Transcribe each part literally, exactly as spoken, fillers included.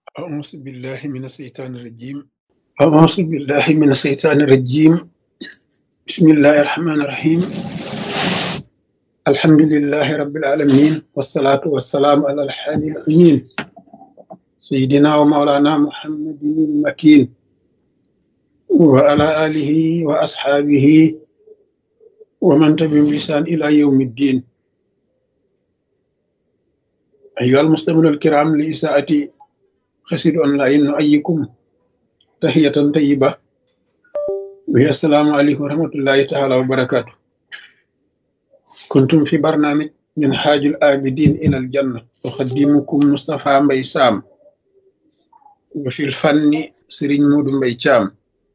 أعوذ بالله من الشيطان الرجيم أعوذ بالله من الشيطان الرجيم بسم الله الرحمن الرحيم الحمد لله رب العالمين والصلاة والسلام على الحادي الأمين سيدنا ومولانا محمد المكين وعلى آله وأصحابه ومن تبعهم بإحسان إلى يوم الدين أيها المستمعون الكرام لإساءة خسر أونلاين نؤيكم تحية طيبة وهي السلام عليكم ورحمة الله تعالى وبركاته. كنتم في برنامج من حاج الآبدين إلى الجنة أخدمكم مصطفى مبي سام وفي الفن سرين مود مبي شام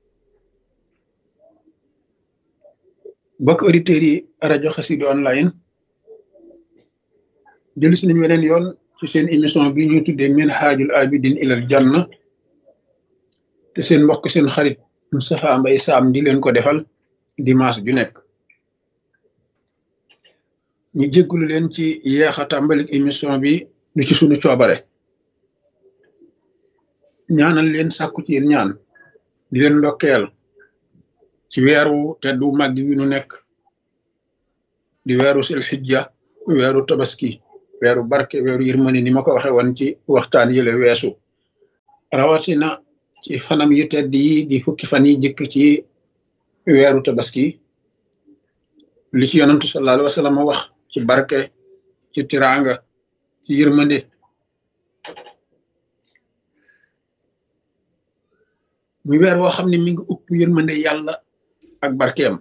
بك أوريتيري راديو خسيد أونلاين جلس nañ weneen yoon ci seen émission bi ñu tuddee min haajul abidin ilal janna te seen mbokk seen xarit Moustapha Mbaye Sam di leen ko defal dimanche ju nekk ñu jéggulu leen ci yeex a tàmbalik émission bi du ci sunu coobare ñaanal leen sàkku ci yéen ñaan di leen ndokkeel ci weeru teddu màgg wi nu nekk di weeru sil xijja weeru tabaski weeru barke weeru yërmande ni ma ko waxe woon ci waxtaan yële weesu rawatina ci fanam yu tedd yi di fukki fan yi jëkk ci weeru tabaski li ci yonantu sallallahu alayhi wa sallam wax ci barke ci tiranga ci yërmande muy weer woo xam ne mi ngi upp yërmande yàlla ak barkeem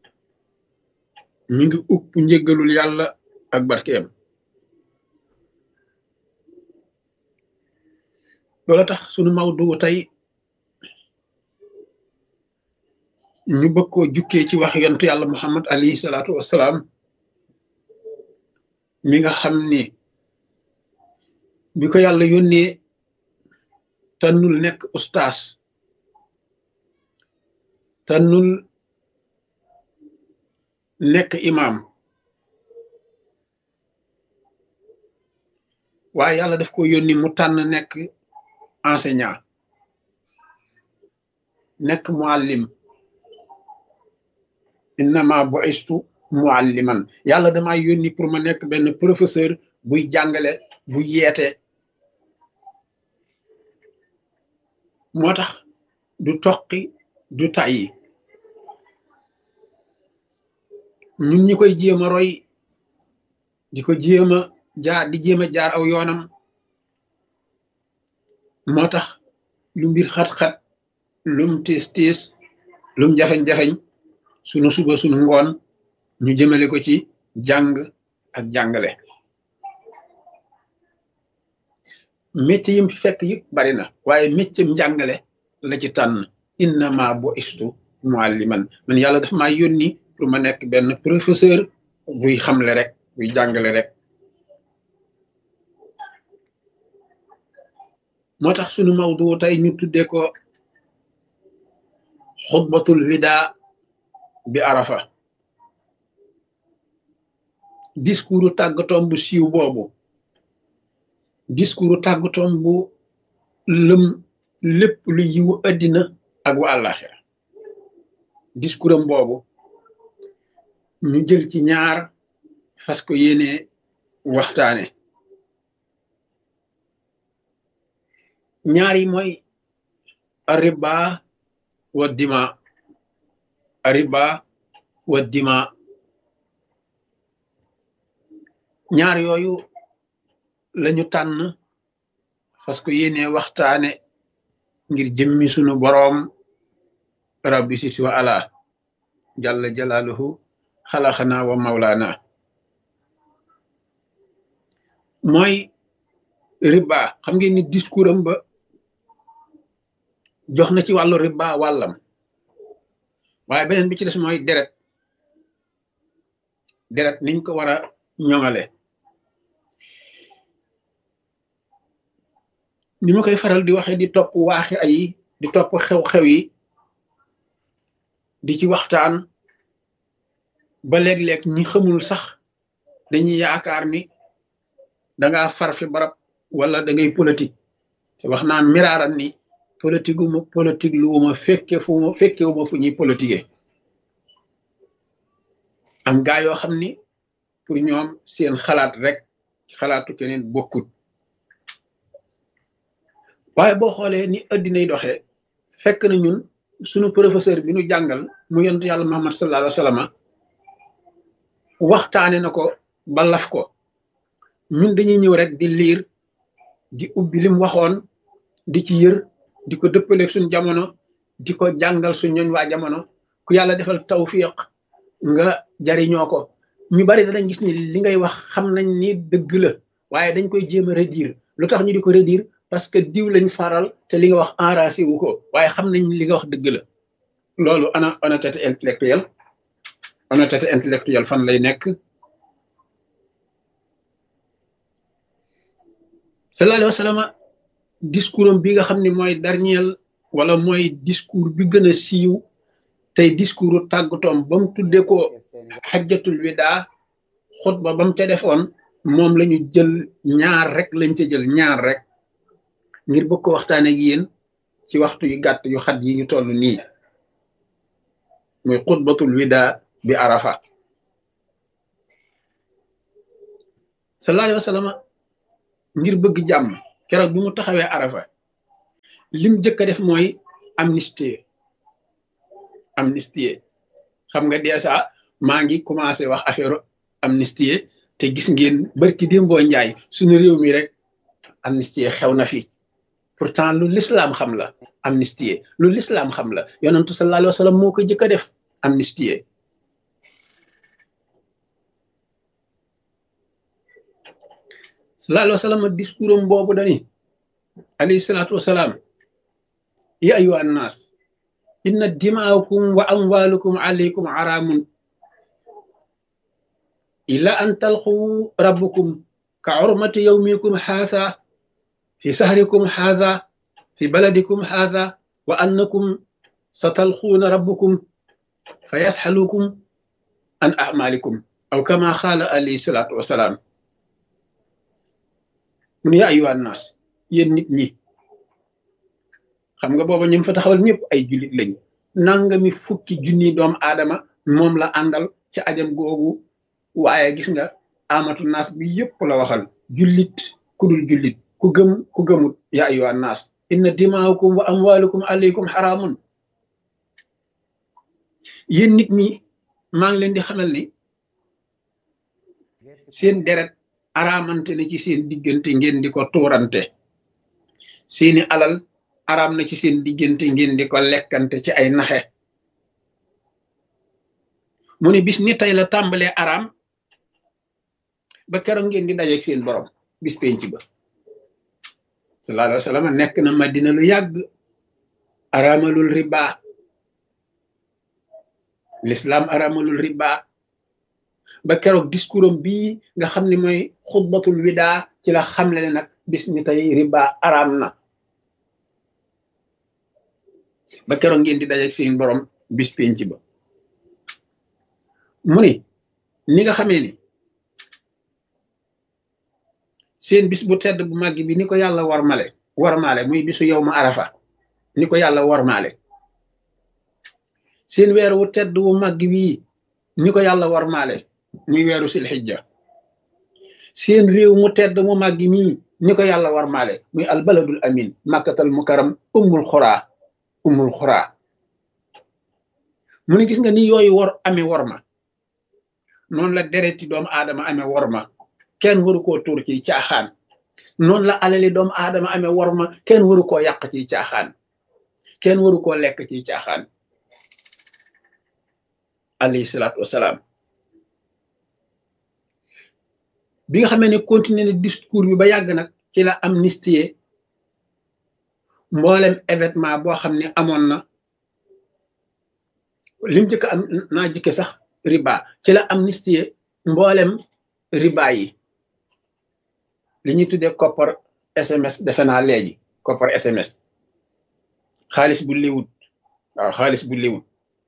mi ngi upp njëggalul yàlla ak barkeem loola tax sunu mawdu tey ñu bëgg koo jukkee ci wax yontu yàlla muhammad alayhi salaatu wassalaam mi nga xam ni bi ko yàlla yónnee tànnul nekk ustaas tànnul nekk imam waaye yàlla daf ko yónni mu tànn nekk enseignant nekk muallim innama bu'istu mualliman yàlla damaa yónni pour ma nekk benn professeur buy jàngale buy yeete moo tax du toqi du tàyyi ñun ñi koy jéem a roy di ko jéem a jaar di jéem a jaar aw yoonam moo tax lu mbir xat-xat lum tiis tiis lum jafeñ-jafeñ sunu suba sunu ngoon ñu jëmale ko ci jàng ak jàngale métier yim fi fekk yëpp bari na waaye métier njàngale la ci tànn innama bu istu mualliman man yàlla dafa maa yónni pour ma nekk benn professeur buy xamle rek buy jàngale rek moo tax sunu mawdu tey ñu tuddee ko xutbatul wida bi arafa discours tàggatoom bu siiw boobu discours tàggatoom bu lëm lépp lu yiwu addina ak wa àllaxira discours am boobu ñu jël ci ñaar fas ko yéene waxtaane ñaar yi mooy riba wa dima riba wa dima ñaar yooyu lañu tànn fas ko yéene waxtaane ngir jëmmi sunu boroom rabbi siti wa ala jalla jalaaluhu xalaxana wa mawlaana mooy riba xam ngeen ni discours am ba jox na ci wàllu riba wàllam waaye beneen bi ci des mooy deret deret niñ ko war a ñoŋale ni ma koy faral di waxe di topp waaxi ay di topp xew-xew yi di ci waxtaan ba léeg-léeg ñi xamul sax dañuy yaakaar ni danga far fi barab wala da ngay politique te wax naa miraaran ni politique uma politique lu ma fekke fu ma fekke wu ma fu ñuy politiquer am gaa yoo xam ni pour ñoom seen xalaat rek xalaatu keneen bokkut waaye boo xoolee ni addinay doxee fekk na ñun suñu professeur bi nu jàngal mu yonent yàlla Muhammad sallallahu alayhi wa sallam waxtaane na ko ba laf ko ñun dañuy ñëw rek di liir di ubbi lim waxoon di ci yër di ko dëppaleeg suñ jamono di ko jàngal suñ ñooñ waa jamono ku yàlla defal tawfiq nga jariñoo ko ñu bari danañ gis ni li ngay wax xam nañ ni dëgg la waaye dañ koy jéem a redire lu tax ñu di ko redire parce que diw lañ faral te li nga wax enragé wu ko waaye xam nañ li nga wax dëgg la loolu ana honnêteté intellectuelle honnêteté intellectuelle fan lay nekk sallallahu alayhi wa sallam discours am bi nga xam ne mooy dernier wala mooy discours bi gën a siiw tey discours tàggatoom ba mu tuddee ko xajjatul widaa xutba ba mu ca defoon moom la ñu jël ñaar rek lañ ca jël ñaar rek ngir bëgg ko waxtaane ak yéen ci waxtu yu gàtt yu xat yi ñu toll nii muy xutbatul widaa bi arafa sallallahu alayhi wa sallam ngir bëgg jàmm keroog bi mu taxawee arafa lim jëkk a def mooy amnistie amnistie xam nga déjà maa ngi commencé wax affaire amnistie te gis ngeen barki démboo njaay suñu réew mi rek amnistie xew na fi pourtant lu l'islam xam la amnistie lu l'islam xam la yonentu sallallahu alayhi wa sallam moo ko jëkk a def amnistie sallallahu alayhi wa sallam discours am boobu dani alayhi salaatu wasalaam ya ayyuha annaas inna dimaakum wa amwaalukum alaykum araamun illa an talqu rabbukum ka urmati yawmikum haadha fi sahrikum haadha fi baladikum haadha wa annakum satalquuna rabbukum fa yasxalukum an a'maalikum aw kama qaala alayhi salaatu wasalaam mun yaa ayyuha annaas yéen nit ñi xam nga booba ñu fa taxawal ñëpp ay jullit lañ nangami fukki junni doomu aadama moom la àndal ci ajam googu waaye gis nga amatu naas bi yëpp la waxal jullit ku dul jullit ku gëm ku gëmut yaa ayyuha annaas inna dimaakum wa amwaalukum alaykum xaraamun yéen nit ñi maa ngi leen di xamal ni seen deret araamante na ci seen diggante ngeen di ko tuurante seeni alal araam na ci seen diggante ngeen di ko lekkante ci ay naxe mu ne bis ni tey la tàmbalee araam ba keroog ngeen di dajeeg seen borom bis penc ba sallallahu alayhi wa sallam nekk na Madina lu yàgg araamalul riba l'islam araamalul riba ba keroog discours am bii nga xam ne mooy xutbatul widaa ci la xamle ne nag bis ni tey riba araam na ba keroog ngeen di dajeeg seen borom bis penc ba mu ni ni nga xamee ni seen bis bu tedd bu màgg bi ni ko yàlla warmale warmaale muy bisu yow ma arafa ni ko yàlla warmaale seen weer wu tedd wu màgg bii ni ko yàlla warmaale muy weeru silxijja seen réew mu tedd mu màgg mii ni ko yàlla warmaale muy albaladul amin màkkatal mukaram ummul xuraa ummul xuraa mu ne gis nga ni yooyu war amee worma noonu la dereti doomu aadama amee worma kenn waru koo tuur ci caaxaan noonu la alali doomu aadama amee worma kenn waru koo yàq ci caaxaan kenn waru koo lekk ci caaxaan alayhi salaatu wasalaam bi nga xamee ne continué na discours bi ba yàgg nag ci la amnistie mboolem événement boo xam ne amoon na lim jëkk am naa jëkke sax riba ci la amnistie mboolem riba yi li ñuy tuddee koppar S M S defe naa léegi koppar S M S xaalis bu liwut waaw xaalis bu liwut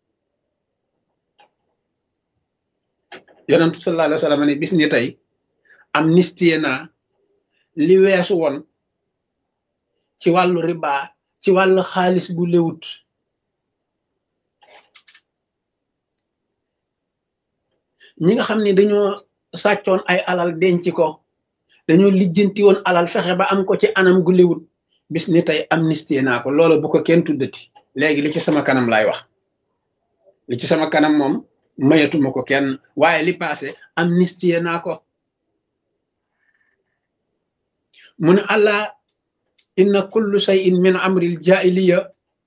yonent sallallahu alayhi wa sallam ne bis ni tey amnistie naa li weesu woon ci wàllu riba ci wàllu xaalis bu lewut ñi nga xam ne dañoo sàccoon ay alal denc ko dañoo lijjanti woon alal fexe ba am ko ci anam gu lewut bis ni tey amnistie naa ko loola bu ko kenn tuddati léegi li ci sama kanam laay wax li ci sama kanam moom mayatuma ko kenn waaye li passé amnistie naa ko mu ne allah inna kullu shay'in min amril jaahiliya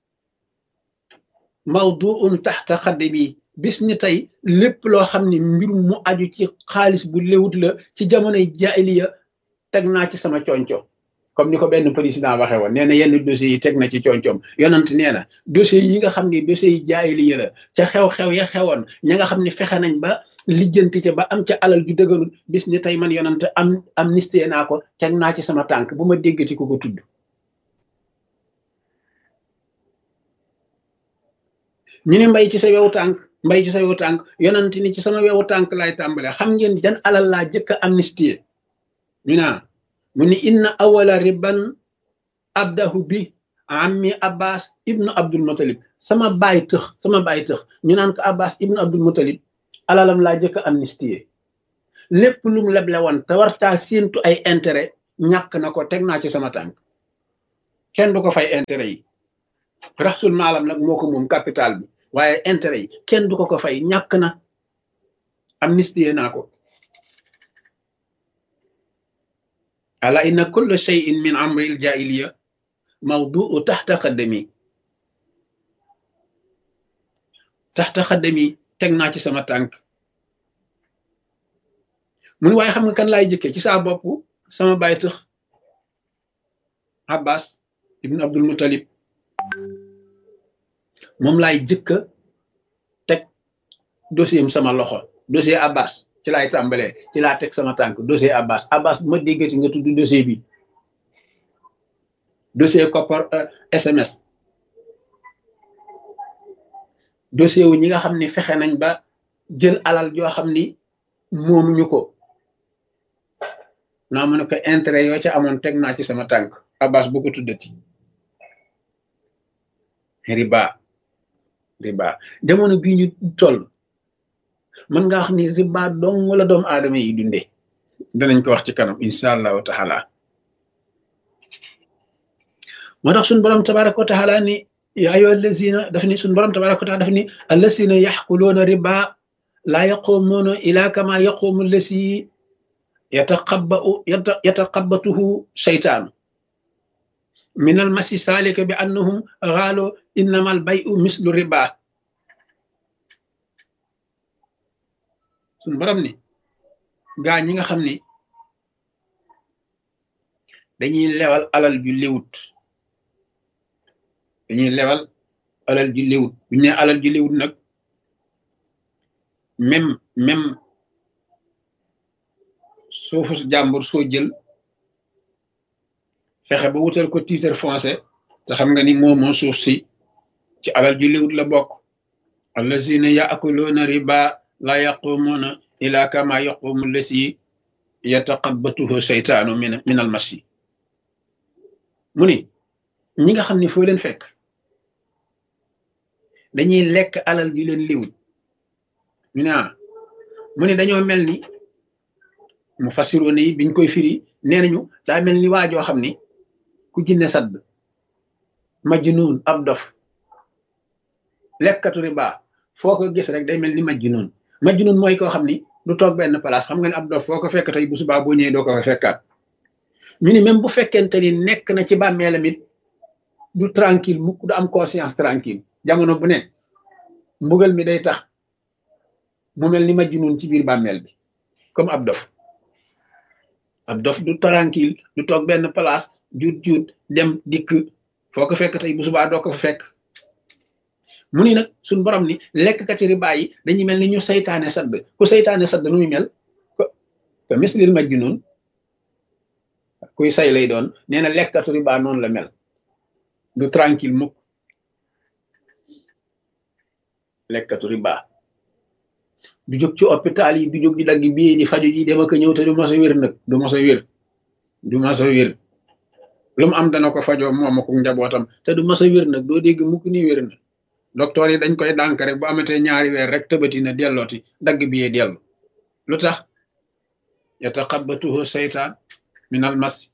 mawduun taxta xaddi bi bis ni tey lépp loo xam ne mbir mu aju ci xaalis bu léwut la ci jamonoy jaahiliya teg naa ci sama conco comme ni ko benn président waxee woon nee na yenn dossiers yi teg na ci concoom yonent nee na dossiers yi nga xam ne dossiers yi jaahiliya la ca xew-xew ya xewoon ña nga xam ne fexe nañ ba lijjanti ca ba am ca alal ju dëgganul bis ni tey man yonent am amnistie naa ko teg naa ci sama tànk bu ma déggati ko ko tudd ñu ne mbay ci sa wewu tànk mbay ci sa wewu tànk yonent ni ci sama wewu tànk laay tàmbale xam ngeen jan alal laa jëkk a amnistie ñu naa mu ni inna awala riban abdahu bi ammi abbas ibnu abdul mutalib sama baay tëx sama baay tëx ñu naan ko abbas ibnu abdul mutalib alalam laa jëkk a amnistie lépp lu mu leble woon te wartaa séentu ay intérêt ñàkk na ko teg naa ci sama tànk kenn du ko fay intérêt yi raxsul maalam nag moo ko moom capital bi waaye intérêt yi kenn du ko ko fay ñàkk na amnistie naa ko ala inna kulla shay'in min amril jaahiliya mawdu'u taxta xaddami taxta xaddami teg naa ci sama tànk mun waaye xam nga kan laay jëkkee ci saa bopp sama baay tëx abbas ibn abdul muttalib moom laay jëkka teg dossier am sama loxo dossier abbas ci laay tàmbalee ci laa teg sama tànk dossier abbas abbas bu ma déggati nga tudd dossier bi dossier koppar S M S dossier wu ñi nga xam ni fexe nañ ba jël alal joo xam ni moom ñu ko naa mu ne ko intérêt yoo ca amoon teg naa ci sama tànk abbas bu ko tuddati riba riba jamono bii ñu toll mën nga wax ni riba dong wala doomu aadama yi dundee danañ ko wax ci kanam insha allahu taala moo tax suñu borom tabaraka wa taala ni ya ayyuha allazina daf ni suñu borom tabaraka wa taala daf ni allazina yaxkuluuna riba laa yaquumuuna ila kama yaquumu allasi yataqabbau yataqabbatuhu shaytaanu min al masi salika bi annahum xaalu innama al bayu mislu riba suñu borom ni gaa ñi nga xam ni dañuy lewal alal ju léwut dañuy lewal alal ju léwut bu ñu ne alal ju léwut nag même même suufu jàmbur soo jël fexe ba wutal ko titre foncier te xam nga ni moo moo suuf si ci alal ju léwut la bokk allazina yaakuluuna riba la yaqumuuna ila kama yaqumu lasi yataqabbatuhu seytaanu min min al masi mu ni ñi nga xam ne foo leen fekk dañuy lekk alal ju leen léwut ñu ne mu ni dañoo mel ni mu fasiroone yi biñ koy firi nee nañu daa mel ni waajoo xam ni ku jinne sadd majnuun ab dof lekkatu riba foo ko gis rek day mel ni majnuun majnuun mooy koo xam ni du toog benn place xam nga ne ab dof foo ko fekk tey bu subaa boo ñëwee doo ko fa fekkaat ñu ni même bu fekkente ni nekk na ci bàmmeelam it du tranquille mukk du am conscience tranquille jamono bu ne mbugal mi day tax mu mel ni majnuun ci biir bàmmeel bi comme ab dof ab dof du tranquille du toog benn place juut juut dem dikk foo ko fekk tey bu subaa doo ko fa fekk mu ni nag suñ borom ni lekkkati riba yi dañuy mel ni ñu saytaane sadd ku saytaane sadd nu muy mel ko ko mislil majnun kuy say lay doon nee na lekkatu riba noonu la mel du tranquille mukk lekkatu riba du jóg ci hôpital yi du jóg di dagg bii di faju ji dem ak ñëw te du mos a wér nag du mos a wér du mos a wér lu mu am dana ko fajoo moom ak njabootam te du mas a wér nag doo dégg mukk ni wér na docteur yi dañ koy dànk rek bu amatee ñaari weer rek tëbati na dellooti dagg bi yee dellu lu tax yataqabbatuhu seytaan min al mas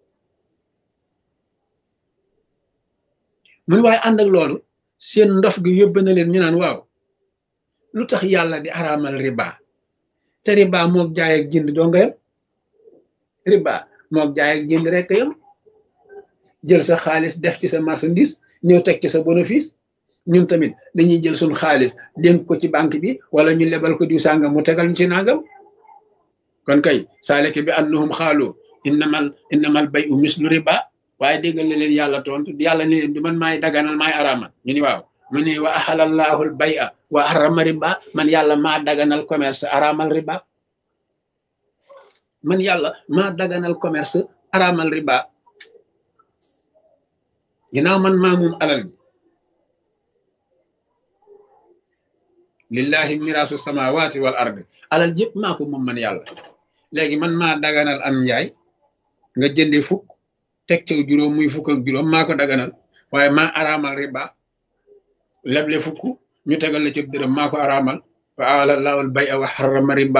mun waaye ànd ak loolu seen ndof gi yóbbe na leen ñu naan waaw lu tax yàlla di araamal riba te riba moog jaay ak jënd doo nga yam riba moog jaay ak jënd rek yam jël sa xaalis def ci sa marchandise ñëw teg ci sa bénéfice ñun tamit dañuy jël suñ xaalis dénk ko ci banque bi wala ñu lebal ko diw sàngam mu tegal ñu ci nangam kon kay saaleke bi annahum xaalu innamal innamal bay u mislu riba waaye déggal na leen yàlla tontu yàlla ne leen di man maay daganal maay araamal ñu ni waaw mu ne wa ahalallahu al bay a wa harrama riba man yàlla maa daganal commerce araamal riba man yàlla maa daganal commerce araamal riba ginnaaw man maa moom alal bi lillahi mirasu samawati wal ardi alal jëpp maa ko moom man yàlla léegi man maa daganal am njaay nga jënde fukk teg ca juróom muy fukk ak juróom maa ko daganal waaye maa araamal riba leble fukk ñu tegal la ci dërëm maa ko araamal wa alallahu al bay a wa harrama riba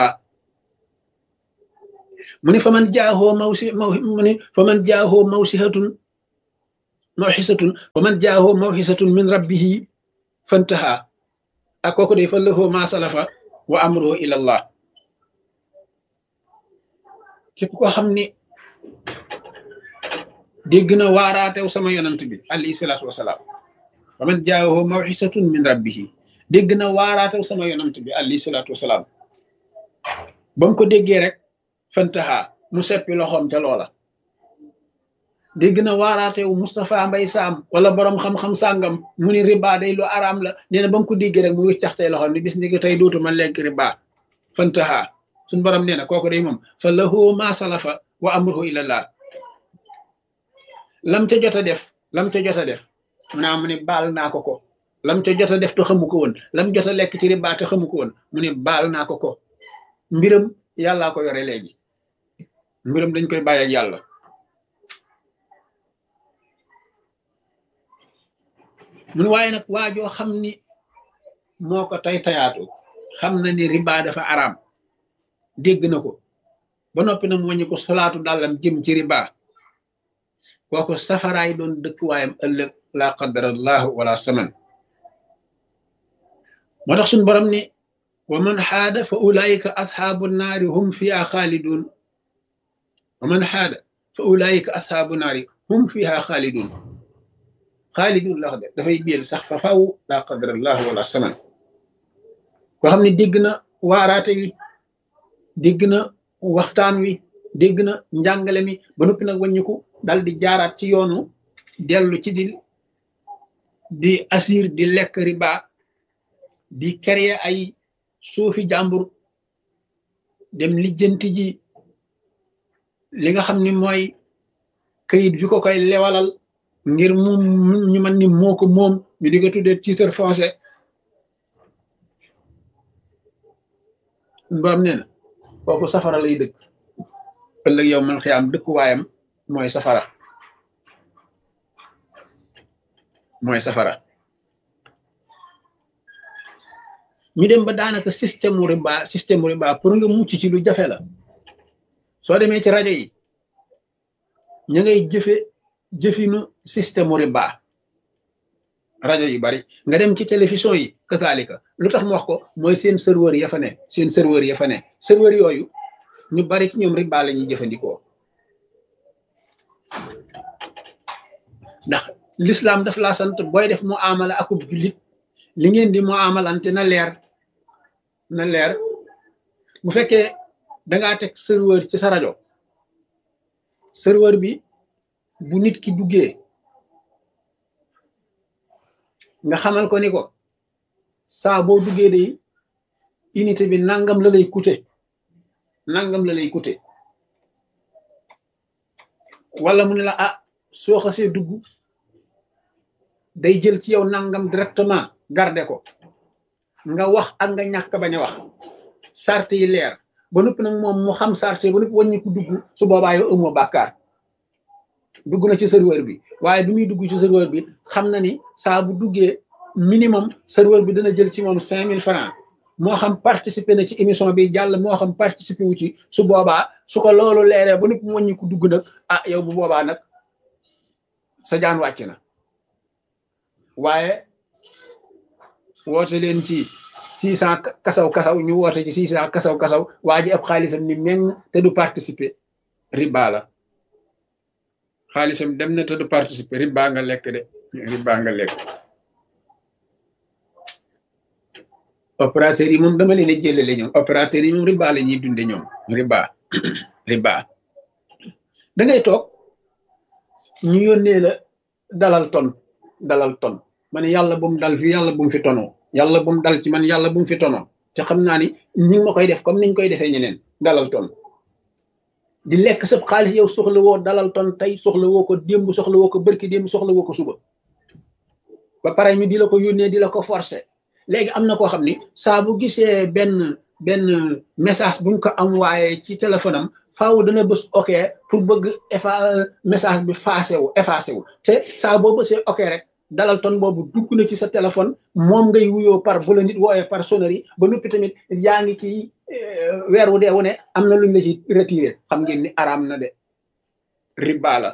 mu ne fa man jaahoo mawsi maw mu ne fa man jaahoo mawsihatun mawxisatun fa man jaahoo mawxisatun min rabbihi fantaha ak kooku day fa lahu ma salafa wa amruhu ila allah képp koo xam ni dégg na waaraatew sama yonant bi alayhi salaatu wasalaam fa man jaahoo mawxisatun min rabbihi dégg na waaraatew sama yonant bi alayhi salaatu wasalaam ba mu ko déggee rek fantaha mu seppi loxoom ca loola dégg na waaraatewu Moustapha Mbay Saam wala borom xam-xam sàngam mu ni riba day lu araam la nee na ba mu ko déggee rek mu wiccaxtey loxoom ni bis ni ko tey dootu ma lekk riba fantaha suñ borom nee na kooku day moom fa lahu ma salafa wa amruhu ilallah lam ca jot a def lam ca jot a def mu naa mu ne baal naa ko ko lam ca jot a def te xamu ko woon lam jot a lekk ci riba te xamu ko woon mu ne baal naa ko ko mbiram yàllaa ko yore léegi mbiram dañ koy bàyyi ak yàlla mun waaye nag waajoo xam ni moo ko tay tayaatu xam na ni riba dafa araam dégg na ko ba noppi na mu wàññi ko solaatu dàllam jëm ci riba kooku safaraay doon dëkkuwaayam ëllëg laa qadarallahu wala saman moo tax suñ borom ni wa man xaada fa ulaayika ashaabu naari hum fiha xaalidun wa man xaada fa ulaayika ashaabu naari hum fiha xaalidun xaalidun la wax de dafay biel sax fa faw laa qadarallahu wala saman koo xam ne dégg na waaraate wi dégg na waxtaan wi dégg na njàngale mi ba noppi nag wàññiku dal di jaaraat ci yoonu dellu ci di di asir di lekk riba di créer ay suufi jàmbur dem lijjanti ji li nga xam ni mooy këyit bi ko koy lewalal ngir mu ñu mën ni moo ko moom ñu di ko tuddee titre foncier borom nee na kooku safara lay dëkk ëllëg yow man xiyaam dëkkuwaayam mooy safara mooy safara ñu dem ba daanaka système riba système riba pour nga mucc ci lu jafe la soo demee ci rajo yi ñu ngay jëfe jëfinu système riba rajo yu bari nga dem ci télévision yi kasaalika lu tax mu wax ko mooy seen serveur ya fa ne seen serveur ya fa ne serveur yooyu ñu bari ci ñoom riba la ñuy jëfandikoo ndax l'islam daf laa sant booy def mu amala akub jullit li ngeen di mu amalante na leer na leer bu fekkee dangaa teg serveur ci sa rajo serveur bi bu nit ki duggee nga xamal ko ni ko saa boo duggee de unité bi nangam la lay coûter nangam la lay coûter wala mu ne la ah soo xasee dugg day jël ci yow nangam directement garder ko nga wax ak nga ñàkk bañ a wax sart yi leer ba noppi nag moom mu xam sart yi ba noppi wàññi ko dugg su boobaa yow amoo bàkkaar dugg na ci serveur bi waaye bi muy dugg ci serveur bi xam na ni saa bu duggee minimum serveur bi dana jël ci moom cinq mille francs moo xam participer na ci émission bi jàll moo xam participer wu ci su boobaa su ko loolu leeree ba nit mu wàññi ko dugg nag ah yow bu boobaa nag sa jaan wàcc na waaye woote leen ci six cent kasaw kasaw ñu woote ci six cent kasaw kasaw waa ji ab xaalisam ni meng te du participer riba la xaalisam dem na te du participer riba nga lekk de riba nga lekk opérateur yi moom dama leen a jëlale ñoom opérateur yi moom riba la ñuy dunde ñoom riba riba da ngay toog ñu yónnee la dalal ton dalal ton ma ne yàlla bu mu dal fi yàlla bu mu fi tonoo yàlla bu mu dal ci man yàlla bu mu fi tonoo te xam naa ni ñi ngi ma koy def comme niñ koy defee ñeneen dalal ton di lekk sab xaalis yow soxla woo dalal ton tey soxla woo ko démb soxla woo ko bërki démb soxla woo ko suba ba pare ñu di la ko yónnee di la ko forcer léegi am na koo xam ni saa bu gisee benn benn message buñ ko am waaye ci téléphone am faaw dana bës ok pour bëgg effa message bi effacé wu effacé wu te saa boo bësee ok rek dalal ton boobu dugg na ci sa téléphone moom ngay wuyoo par bu la nit wooyee par sonnerie ba noppi tamit yaa ngi ci weer wu dee wu ne am na luñ la ci retiré xam ngeen ni araam na de riba la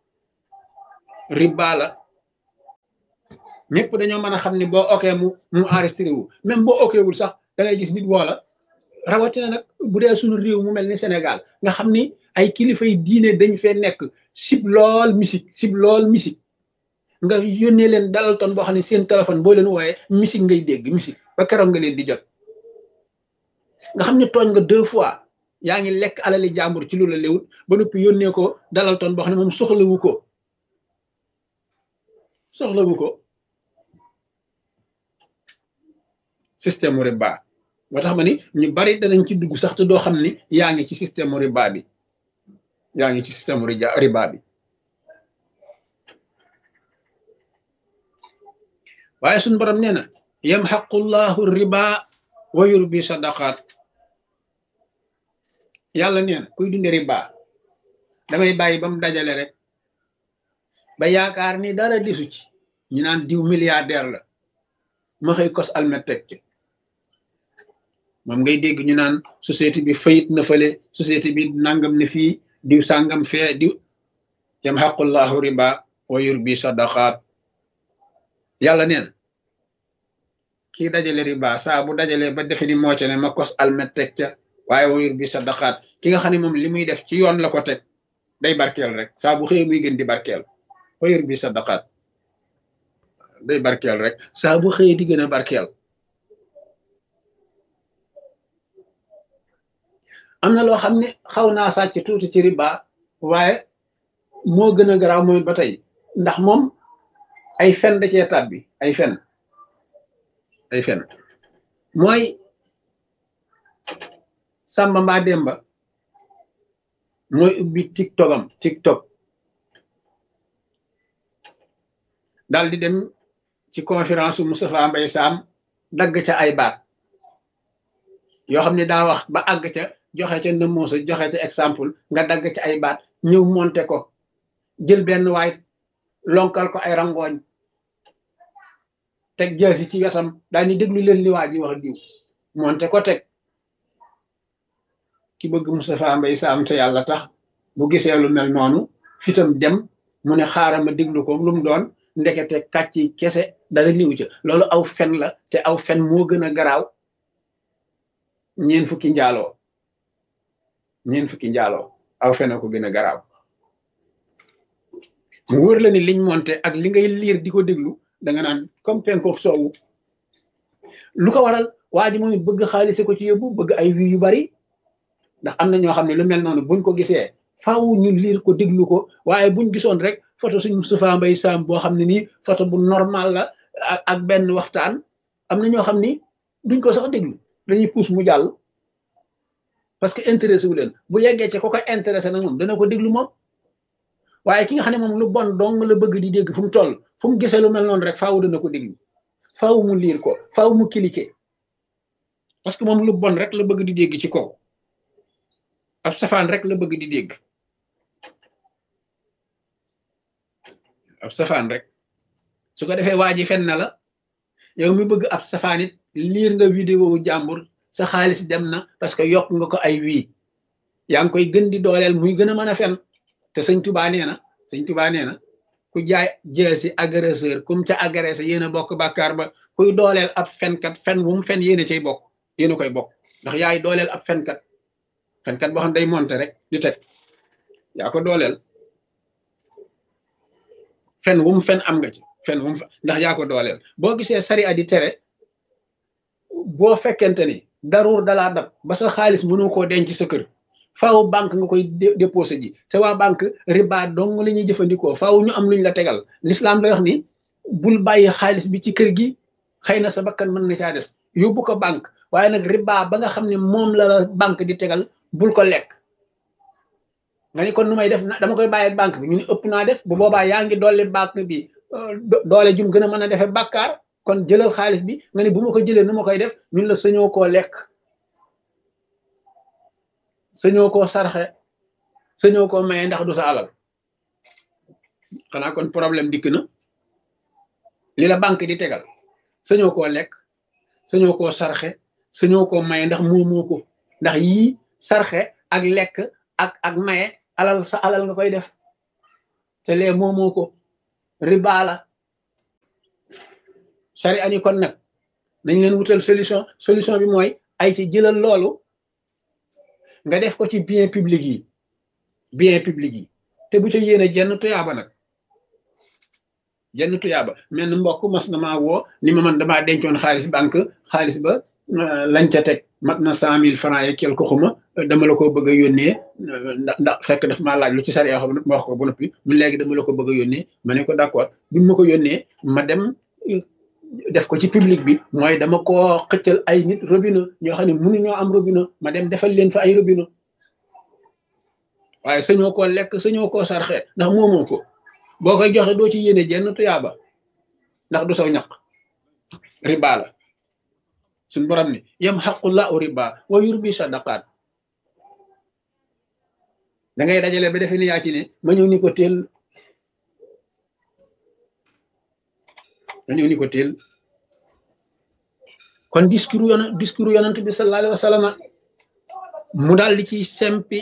riba la ñëpp dañoo mën a xam ni boo ok mu mu enregistré wu même boo ok wul sax da ngay gis nit woo la rawatina nag bu dee suñu réew mu mel ni Sénégal nga xam ni ay kilifa yi diine dañ fee nekk sib lool musique sib lool musique nga yónnee leen dalal ton boo xam ne seen téléphone boo leen wooyee musique ngay dégg musique ba keroog nga leen di jot nga xam ne tooñ nga deux fois yaa ngi lekk alali jàmbur ci lu la léwut ba noppi yónnee ko dalal ton boo xam ne moom soxlawu ko soxlawu ko système mu riba moo tax ma ni ñu bari danañ ci dugg sax te doo xam ni yaa ngi ci système mu riba bi yaa ngi ci système mu riba bi waaye suñu borom nee na yamhaqullahu riba wa yurbi sadaqaat yàlla nee na kuy dunde riba damay bàyyi ba mu dajale rek ba yaakaar ni dara desu ci ñu naan diw milliardaire la ma xëy kos almet teg ci moom ngay dégg ñu naan société bi fayit na fële société bi nangam ne fii diw sàngam fee diw yamhaqullahu riba wa yurbi sadaqaat yàlla neen kii dajale riba saa bu dajale ba defe ni moo ca ne ma kos almet teg ca waaye wa yurbi sadaqaat ki nga xam ne moom li muy def ci yoon la ko teg day barkeel rek saa bu xëyee muy gën di barkeel wa yurbi sadaqaat day barkeel rek saa bu xëyee di gën a barkeel am na loo xam ne xaw naa sàcc tuuti ci riba waaye moo gën a garaaw moom ba tey ndax moom ay fen da cee tàbbi ay fen ay fen mooy Samba mbaa Demba mooy ubbi tiktok am tiktok daal di dem ci conférence su Moustapha Mbaye Sam dagg ca ay baat yoo xam ne daa wax ba àgg ca joxe ca nëmoosa joxe ca exemple nga dagg ca ay baat ñëw monte ko jël benn waay lonkal ko ay rangooñ teg jaasi ci wetam daa ni déglu leen li waa ji wax diw monte ko teg ki bëgg Moustapha Mbaye Sam te yàlla tax bu gisee lu mel noonu fitam dem mu ne xaaral ma déglu ko lu mu doon ndekete kàcci kese dara liw ca loolu aw fen la te aw fen moo gën a garaaw ñeen fukki njaaloo ñeen fukki njaaloo aw fen a ko gën a garaaw mu wër la ni liñ monte ak li ngay liir di ko déglu da nga naan comme penko soowu lu ko waral waa ji moom bëgg xaalise ko ci yóbbu bëgg ay vues yu bari ndax am na ñoo xam ne lu mel noonu buñ ko gisee faaw ñu liir ko déglu ko waaye buñ gisoon rek photo suñ Moustapha Mbaye Sam boo xam ne nii photo bu normal la ak benn waxtaan am na ñoo xam ni duñ ko sax déglu dañuy puus mu jàll parce que intéressé wu leen bu yeggee ci ko koy intéressé nag moom dana ko déglu moom waaye ki nga xam ne moom lu bon dong la bëgg di dégg fu mu toll fu mu gisee lu mel noonu rek faaw dana ko déglu faaw mu liir ko faaw mu cliquer parce que moom lu bon rek la bëgg di dégg ci kaw ab safaan rek la bëgg di dégg ab safaan rek su ko defee waa ji fen na la yow mi bëgg ab safaan it liir nga vidéo wu jàmbur sa xaalis dem na parce que yokk nga ko ay wii yaa ngi koy gën di dooleel muy gën a mën a fen te sëñ Tuubaa nee na sëñ Tuubaa nee na ku jaay jeesi agresseur kum ca agressé yéen a bokk bàkkaar ba kuy dooleel ab fenkat fen wu mu fen yéen a cay bokk yéen a koy bokk ndax yaay dooleel ab fenkat fenkat boo xam day monte rek di teg yaa ko dooleel fen wu mu fen am nga ci fen wu mu ndax yaa ko dooleel boo gisee sari a di tere boo fekkente ni daruur dalaa dab ba sa xaalis mënu koo denc sa kër faaw banque nga koy déposé ji te waa banque riba dong la ñuy jëfandikoo faaw ñu am luñ la tegal l'islam lay wax ni bul bàyyi xaalis bi ci kër gi xëy na sa bakkan mën na caa des yóbbu ko banque waaye nag riba ba nga xam ne moom la banque di tegal bul ko lekk nga ni kon nu may def dama koy bàyyi ak banque bi ñu ne ëpp naa def bu boobaa yaa ngi dolli banque bi doole jum gën a mën a defee bàkkaar kon jëlal xaalis bi nga ni bu ma ko jëlee nu ma koy def ñun la sañoo koo lekk sañoo koo sarxe sañoo koo maye ndax du sa alal xanaa kon problème dikk na li la banque di tegal sañoo koo lekk sañoo koo sarxe sañoo koo maye ndax moomoo ko ndax yii sarxe ak lekk ak ak maye alal sa alal nga koy def te lee moomoo ko riba la sari ani kon nag nañ leen wutal solution solution bi mooy ay ci jëlal loolu nga def ko ci bien public yi bien public yi te bu ca yéene jenn tuyaaba nag jenn tuyaaba mel ni mbokk mas na maa woo ni ma man damaa dencoon xaalis banque xaalis ba lañ ca teg mat na cent mille francs et quelque xuma dama la ko bëgg a yónnee ndax ndax fekk daf maa laaj lu ci sariya xam ma wax ko ba noppi mu léegi dama la ko bëgg a yónnee ma ne ko d'accord bi ma ko yónnee ma dem def ko ci public bi mooy dama koo xëccal ay nit robinet ñoo xam ne mënuñoo am robinet ma dem defal leen fa ay robinet waaye sañoo koo lekk sañoo koo sarxe ndax moomoo ko boo koy joxe doo ci yéene jenn tuyaaba ndax du saw ñaq riba la suñ borom ni yam xaqullahu riba wa yurbi sadaqaat da ngay dajale ba defe ni yaa ci ne ma ñëw ni ko teel ma ñëw ni ko teel kon discours yona discours yonent bi sallallahu alayhi wa sallam mu daal di ci sempi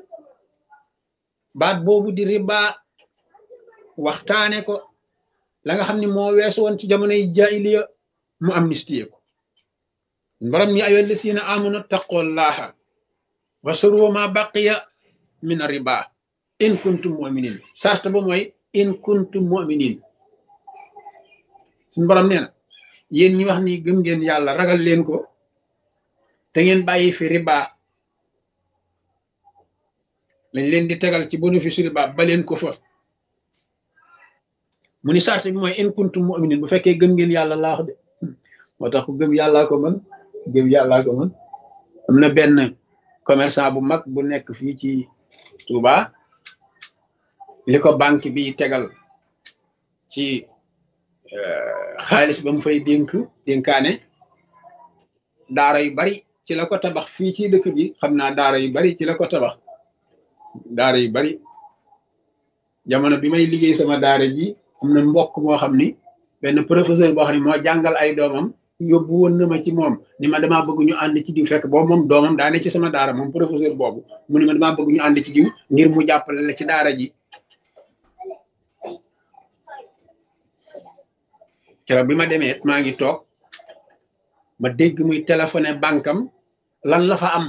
baat boobu di riba waxtaane ko la nga xam ne moo weesu woon ci jamonoy jaahiliya mu amnistie ko borom ni ayyuhal lazina amanu taqullaha wa saru ma baqiya min riba in kuntum mu'minin sart ba mooy in kuntum mu'minin suñu borom nee na yéen ñi wax ni gëm ngeen yàlla ragal leen ko te ngeen bàyyi fi riba lañ leen di tegal ci bénéfice riba ba leen ko fa mu ni sart bi mooy in kuntum mu'minin bu fekkee gëm ngeen yàlla laax de moo tax ku gëm yàllaa ko mën gëm yàllaa ko mën am na benn commerçant bu mag bu nekk fii ci Touba li ko banque bi tegal ci xaalis ba mu fay dénk dénkaane daara yu bari ci la ko tabax fii ci dëkk bi xam naa daara yu bari ci la ko tabax daara yu bari jamono bi may liggéey sama daara ji am na mbokk moo xam ni benn professeur boo xam ne moo jàngal ay doomam yóbbu woon na ma ci moom ni ma damaa bëgg ñu ànd ci diw fekk boobu moom doomam daa ne ci sama daara moom professeur boobu mu ne ma damaa bëgg ñu ànd ci diw ngir mu jàppale la ci daara ji keroog bi ma demee maa ngi toog ma dégg muy téléphoné bankam lan la fa am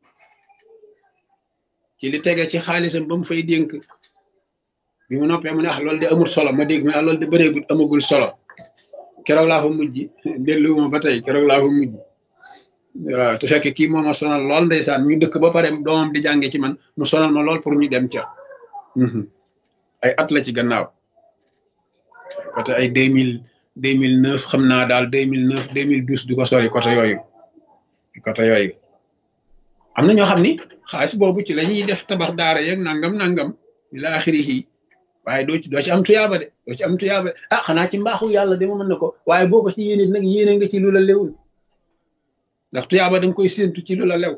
ci li tege ci xaalisam ba mu fay dénk bi mu noppee mu ne ah loolu de amul solo ma dégg mu ne ah loolu de bëreegul amagul solo keroog laa fa mujj delluwuma ba tey keroog laa fa mujj waaw te fekk kii moom a sonal lool ndeysaan ñu dëkk ba pare doomam di jànge ci man mu sonal ma lool pour ñu dem ca ay at la ci gannaaw côté ay deux mille deux mille neuf xam naa daal deux mille neuf deux mille douze du ko sori côté yooyu côté yooyu am na ñoo xam ni xaalis boobu ci la ñuy def tabax daara yeeg nangam nangam ila axirihi waaye doo ci doo ci am tuyaaba de doo ci am tuyaaba de ah xanaa ci mbaaxu yàlla de ma mën na ko waaye boo ko ci yéene nag yéene nga ci lu la lewul ndax tuyaaba da nga koy séentu ci lu la lew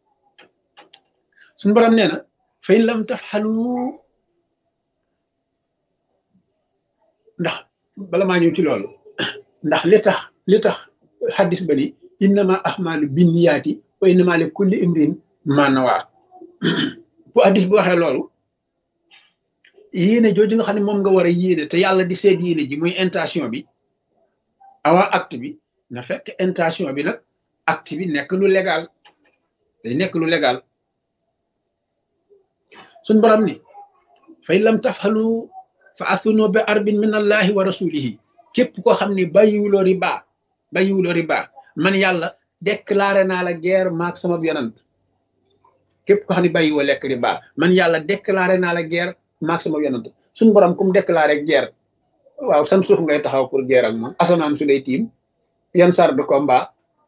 suñu borom nee na fa in lam tafxalu ndax bala maa ñëw ci loolu ndax li tax li tax xaddis ba ni innama ahmalu binniyaati wa innama li kulli imrin ma nawaa bu xaddis bu waxee loolu yéene jooju nga xam ne moom nga war a yéene te yàlla di seet yéene ji muy intention bi avant acte bi na fekk intention bi nag acte bi nekk lu légal day nekk lu légal suñ borom ni fa in lam tafhalu fa athunu bi arbin min allahi wa rasulihi képp koo xam ne bàyyiwuloo riba bàyyiwuloo riba man yàlla déclaré naa la guerre maak sama yonant képp koo xam ne bàyyiwoo lekk riba man yàlla déclaré naa la guerre maak sama yonant suñ borom kum déclaré guerre waaw san suuf ngay taxaw pour guerre ak moom asamaan su lay tiim yan sar de combat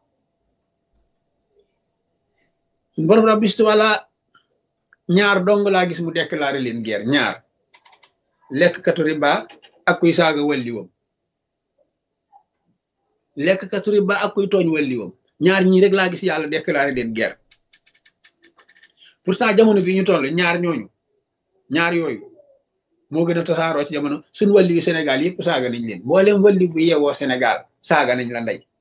suñ borom rabbi wala ñaar dong laa gis mu déclaré leen guerre ñaar lekk katu riba ak kuy saaga walliwam lekk katu riba ak kuy tooñ walliwam ñaar ñii rek laa gis yàlla déclaré leen guerre pourtant jamono bi ñu toll ñaar ñooñu ñaar yooyu moo gën a tasaaroo ci jamono suñ walli yu Sénégal yëpp saaga nañ leen mboolem walli bu yeewoo Sénégal saaga nañ la ndey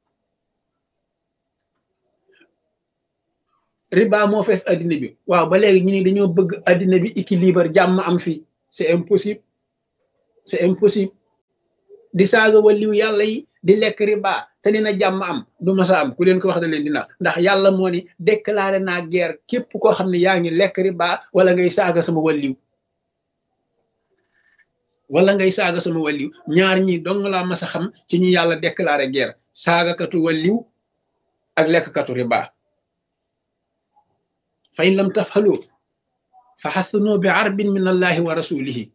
riba moo fees addina bi waaw ba léegi ñu ni dañoo bëgg addina bi équilibre jàmm am fi c'est impossible c'est impossible di saaga walliw yàlla yi di lekk riba te ni na jàmm am du masa am ku leen ko wax da leen dina ndax yàlla moo ni déclaré naa guerre képp koo xam ne yaa ngi lekk riba wala ngay saaga sama walliw wala ngay saaga sama walliw ñaar ñi dong laa mas a xam ci ñu yàlla déclaré guerre saagakatu walliw ak lekkkatu riba fa in lam tafhalu fa xathunu bi arbin min allahi wa rasulihi